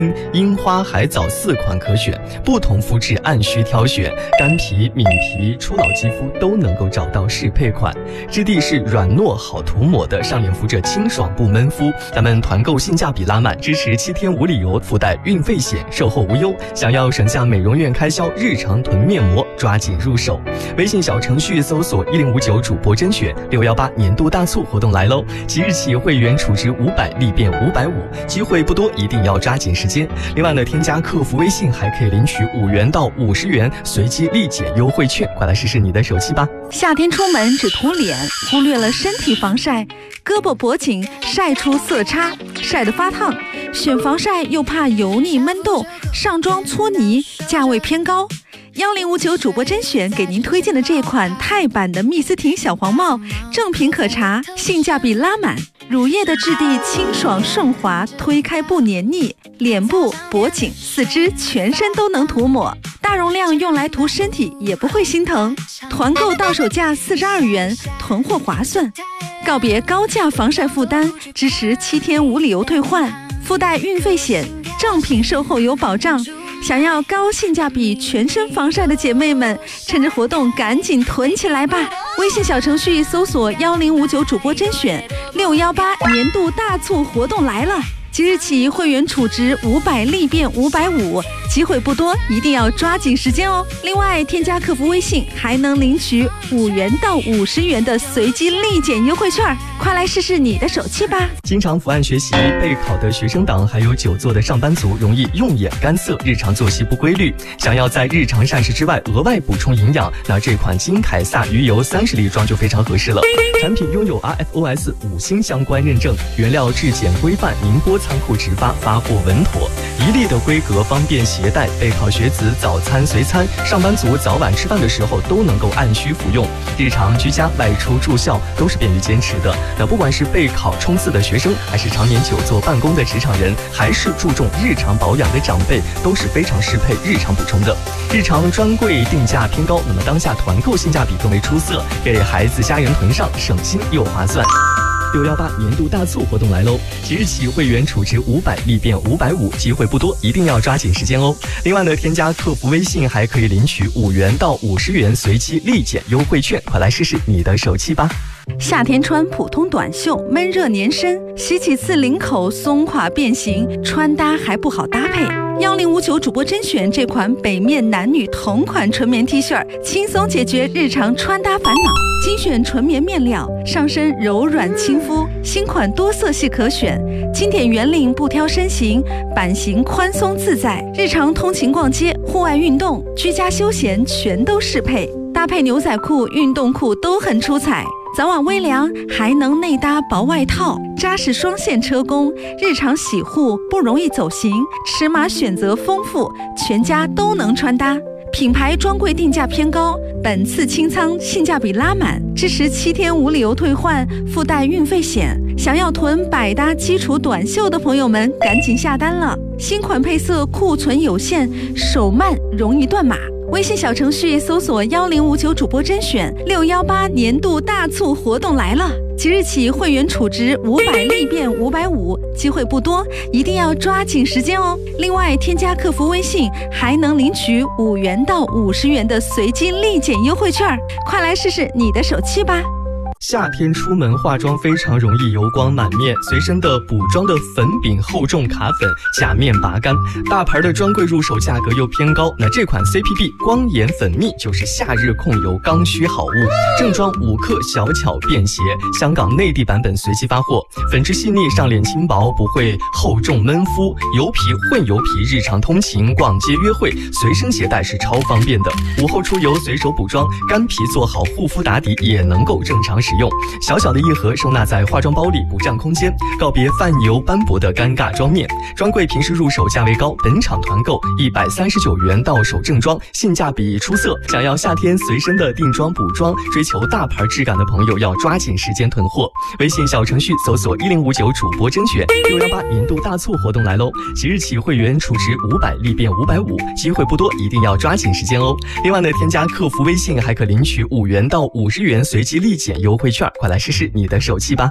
樱花海藻4款可选，不同肤质按需挑选，干皮、敏皮、初老肌肤都能够找到适配款，质地是软糯好涂抹的，上脸敷着清爽不闷肤。咱们团购性价比拉满，支持7天无理由，附带运费险，售后无忧。想要省下美容院开销，日常囤面膜，抓紧入手。微信小程序搜索1059主播甄选，618年度大促活动来喽！即日起会员储值500立变550，机会不多，一定要抓紧时间。另外呢，添加客服微信还可以领取5元到50元随机立减优惠券，快来试试你的手气吧！ 夏天出门只涂脸，忽略了身体防晒，胳膊脖颈晒出色差，晒得发烫，选防晒又怕油腻闷痘，上妆搓泥，价位偏高。1059主播甄选给您推荐的这款钛版的蜜丝婷小黄帽，正品可查，性价比拉满。乳液的质地清爽顺滑，推开不黏腻，脸部、脖颈、四肢、全身都能涂抹，大容量用来涂身体也不会心疼。团购到手价42元，囤货划算。告别高价防晒负担，支持7天无理由退换，附带运费险，正品售后有保障。想要高性价比全身防晒的姐妹们，趁着活动赶紧囤起来吧！微信小程序搜索1059主播甄选，618年度大促活动来了！即日起会员储值500立变550，机会不多，一定要抓紧时间哦。另外，添加客服微信还能领取5元到50元的随机立减优惠券，快来试试你的手气吧！ 经常伏案学习、备考的学生党，还有久坐的上班族，容易用眼干涩，日常作息不规律，想要在日常膳食之外额外补充营养，那这款金凯撒鱼油30粒装就非常合适了。产品拥有 RFOS 5星相关认证，原料质检规范，宁波仓库直发，发货稳妥，1粒的规格，方便携带。备考学子早餐随餐，上班族早晚吃饭的时候都能够按需服用，日常居家、外出住校都是便于坚持的。那不管是备考冲刺的学生，还是常年久坐办公的职场人，还是注重日常保养的长辈，都是非常适配日常补充的。日常专柜定价偏高，那么当下团购性价比更为出色，给孩子家人囤上，省心又划算。618年度大促活动来喽！即日起会员储值500立变550，机会不多，一定要抓紧时间哦。另外呢，添加客服微信还可以领取5元到50元随机立减优惠券，快来试试你的手气吧！ 夏天穿普通短袖，闷热粘身，洗几次领口松垮变形，穿搭还不好搭配。1059主播甄选这款北面男女同款纯棉 T 恤，轻松解决日常穿搭烦恼。精选纯棉面料，上身柔软亲肤，新款多色系可选，经典圆领不挑身形，版型宽松自在，日常通勤逛街、户外运动、居家休闲全都适配，搭配牛仔裤、运动裤都很出彩。早晚微凉，还能内搭薄外套，扎实双线车工，日常洗护不容易走形，尺码选择丰富，全家都能穿搭。品牌专柜定价偏高，本次清仓性价比拉满，支持7天无理由退换，附带运费险。想要囤百搭基础短袖的朋友们，赶紧下单了！新款配色库存有限，手慢容易断码。微信小程序搜索1059主播甄选，618年度大促活动来了！即日起会员储值500立变550，机会不多，一定要抓紧时间哦。另外，添加客服微信还能领取5元到50元的随机立减优惠券，快来试试你的手气吧！ 夏天出门化妆非常容易油光满面，随身的补妆的粉饼厚重卡粉，假面拔干，大牌的专柜入手价格又偏高，那这款 CPB 光眼粉蜜就是夏日控油刚需好物，正装5克，小巧便携，香港内地版本随机发货，粉质细腻，上脸轻薄，不会厚重闷肤，油皮混油皮，日常通勤、逛街、约会随身携带是超方便的，午后出游随手补妆，干皮做好护肤打底也能够正常使用，小小的一盒收纳在化妆包里不占空间，告别泛油斑驳的尴尬妆面。专柜平时入手价位高，本场团购139元到手正装，性价比出色。想要夏天随身的定妆补妆，追求大牌质感的朋友要抓紧时间囤货。微信小程序搜索1059主播甄选，618年度大促活动来喽！即日起会员储值500立变550，机会不多，一定要抓紧时间哦。另外呢，添加客服微信还可领取5元到50元随机立减优惠券，快来试试你的手气吧。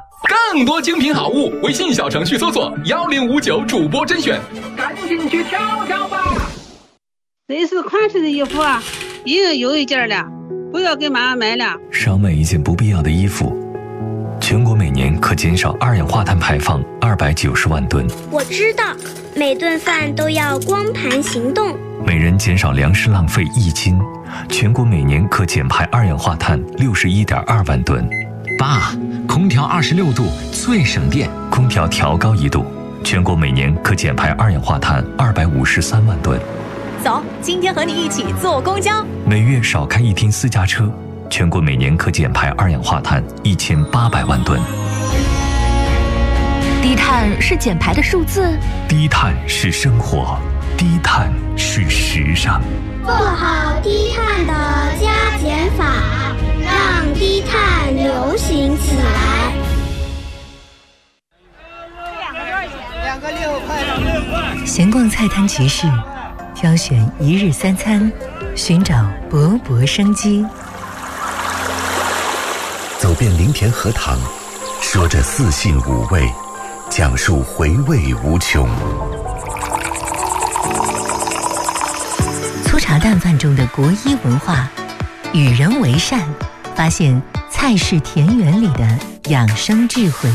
更多精品好物，微信小程序搜索1059主播甄选，赶紧去挑挑吧。 这是款式的衣服啊，一人有一件了，不要给妈妈买了。 少买一件不必要的衣服。全国每年可减少二氧化碳排放290万吨。 我知道，每顿饭都要光盘行动。 每人减少粮食浪费1斤，全国每年可减排二氧化碳61.2万吨。 爸，空调26度最省电， 空调调高1度，全国每年可减排二氧化碳253万吨。 走，今天和你一起坐公交。 每月少开1天私家车，全国每年可减排二氧化碳1800万吨。 低碳是减排的数字， 低碳是生活，低碳是时尚。 做好低碳的加减法，让低碳流行起来。 2个6块。 闲逛菜摊集市，挑选一日3餐，寻找勃勃生机。 走遍林田荷塘，说着4性5味，讲述回味无穷。 粗茶淡饭中的国医文化，与人为善，发现菜式田园里的养生智慧。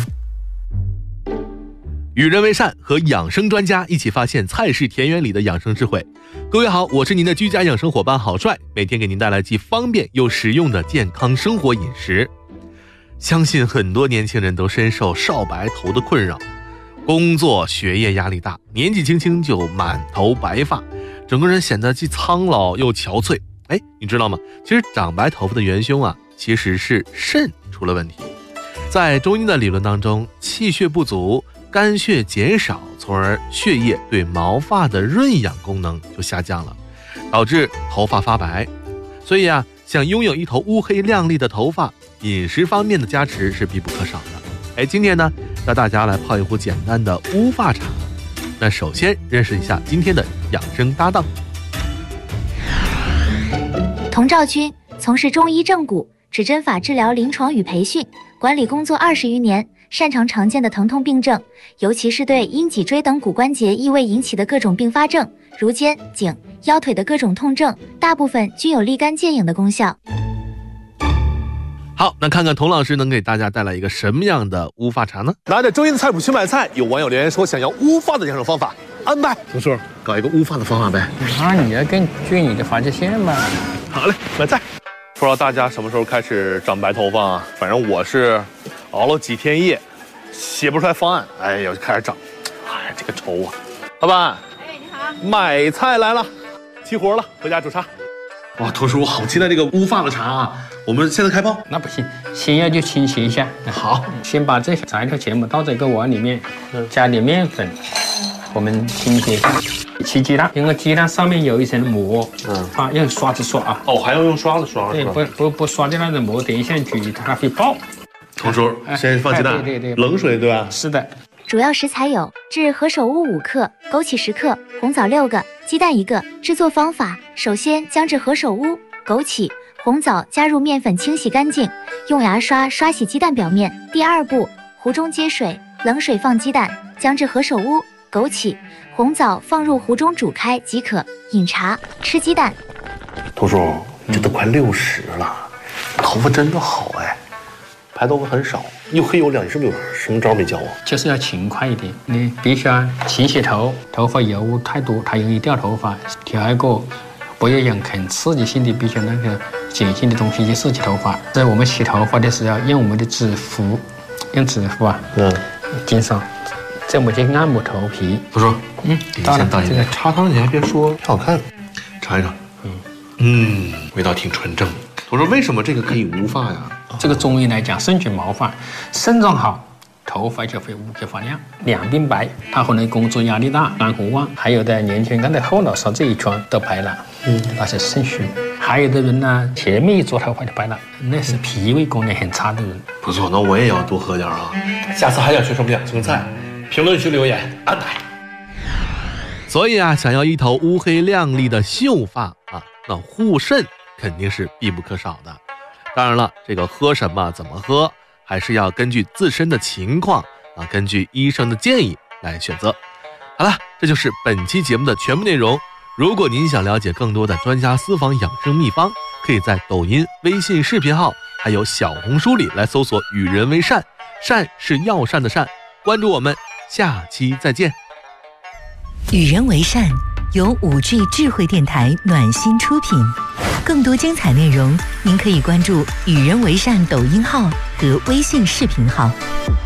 与人为善和养生专家一起发现菜式田园里的养生智慧。各位好，我是您的居家养生伙伴郝帅，每天给您带来既方便又实用的健康生活饮食。相信很多年轻人都深受少白头的困扰，工作学业压力大，年纪轻轻就满头白发，整个人显得既苍老又憔悴。你知道吗？其实长白头发的元凶啊，其实是肾出了问题。在中医的理论当中，气血不足，肝血减少，从而血液对毛发的润养功能就下降了，导致头发发白。所以啊，想拥有一头乌黑亮丽的头发，饮食方面的加持是必不可少的。今天呢，带大家来泡一壶简单的乌发茶。那首先认识一下今天的养生搭档。 童兆军从事中医正骨、指针法治疗临床与培训管理工作20余年，擅长常见的疼痛病症，尤其是对阴脊椎等骨关节异位引起的各种并发症，如肩、颈、腰腿的各种痛症，大部分均有立竿见影的功效。 好，那看看童老师能给大家带来一个什么样的乌发茶呢？ 拿着中医的菜谱去买菜，有网友留言说想要乌发的养生方法，安排同叔搞一个乌发的方法呗。 那你要根据你的发际线吧。 好嘞，买菜。不知道大家什么时候开始长白头发啊？反正我是熬了几天夜，写不出来方案，就开始长。这个愁啊！老板， 你好， 买菜来了，齐活了，回家煮茶。 哇，同叔，我好期待这个乌发的茶啊！我们现在开泡？ 那不行，先要去清洗一下。 好， 先把这些材料全部倒在一个碗里面，加点面粉，我们清洗一下。起鸡蛋，因为鸡蛋上面有一层膜，用刷子刷啊。 还要用刷子刷？ 对，不刷掉那个膜，等一下煮它会爆。 同叔，先放鸡蛋， 对， 冷水对吧？ 是的。 主要食材有制何首乌5克、枸杞10克、红枣6个、鸡蛋1个。制作方法：首先将制何首乌、枸杞、红枣加入面粉清洗干净，用牙刷刷洗鸡蛋表面。第2步，壶中接水，冷水放鸡蛋，将制何首乌、枸杞、红枣放入壶中煮开即可。饮茶，吃鸡蛋。 同叔，这都快60了，头发真的好白头发很少，又黑又亮，你是不是有什么招没教我？ 就是要勤快一点，你必须要勤洗头，头发油污太多，它容易掉头发。第二个，不要用很刺激性的、比较那个碱性的东西去刺激头发。在我们洗头发的时候，用我们的指腹，用指腹啊，经常这么去按摩头皮。 不说， 当然这个茶汤你还别说，挺好看，尝一尝。味道挺纯正。我说为什么这个可以乌发呀？ 这个中医来讲，肾主毛发，肾脏好，头发就会乌黑发亮，两鬓白。他可能工作压力大，肝火旺，还有的年轻人的后脑勺这一圈都白了，那是肾虚。还有的人呢，前面一撮头发就白了，那是脾胃功能很差的人。 不错，那我也要多喝点啊。 下次还想学什么养生菜？评论区留言安排。 所以啊，想要一头乌黑亮丽的秀发啊，那护肾肯定是必不可少的。当然了，这个喝什么怎么喝， 还是要根据自身的情况根据医生的建议来选择。好了，这就是本期节目的全部内容。如果您想了解更多的专家私房养生秘方，可以在抖音、微信视频号还有小红书里来搜索“与人为善”，善是药膳的善。关注我们，下期再见。 与人为善由5G 智慧电台暖心出品，更多精彩内容您可以关注“与人为善”抖音号和微信视频号。